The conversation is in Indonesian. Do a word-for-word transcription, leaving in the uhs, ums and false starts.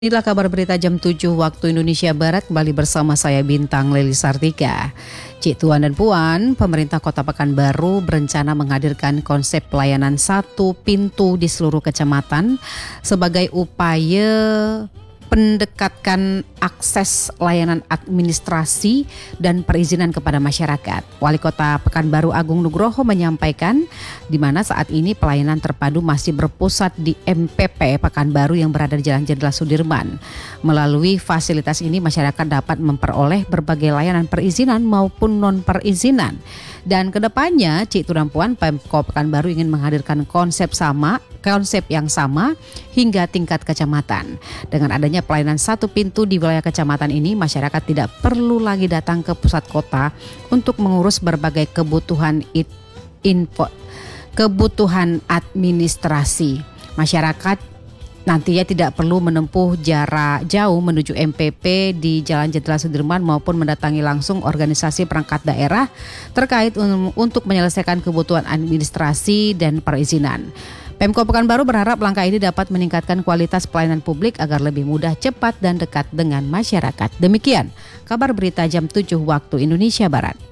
Inilah kabar berita jam tujuh waktu Indonesia Barat, kembali bersama saya Bintang Leli Sartika. Cik Tuan dan Puan, pemerintah Kota Pekanbaru berencana menghadirkan konsep pelayanan satu pintu di seluruh kecamatan sebagai upaya pendekatkan akses layanan administrasi dan perizinan kepada masyarakat. Wali Kota Pekanbaru Agung Nugroho menyampaikan di mana saat ini pelayanan terpadu masih berpusat di M P P Pekanbaru yang berada di Jalan Jenderal Sudirman. Melalui fasilitas ini masyarakat dapat memperoleh berbagai layanan perizinan maupun non perizinan. Dan kedepannya Cik Tuan dan Puan, Pemkab Pekanbaru ingin menghadirkan konsep sama, konsep yang sama hingga tingkat kecamatan. Dengan adanya pelayanan satu pintu di wilayah kecamatan ini, masyarakat tidak perlu lagi datang ke pusat kota untuk mengurus berbagai kebutuhan it, info, kebutuhan administrasi. Masyarakat nantinya tidak perlu menempuh jarak jauh menuju M P P di Jalan Jenderal Sudirman maupun mendatangi langsung organisasi perangkat daerah terkait un- untuk menyelesaikan kebutuhan administrasi dan perizinan. Pemkab Pekanbaru berharap langkah ini dapat meningkatkan kualitas pelayanan publik agar lebih mudah, cepat, dan dekat dengan masyarakat. Demikian kabar berita jam tujuh waktu Indonesia Barat.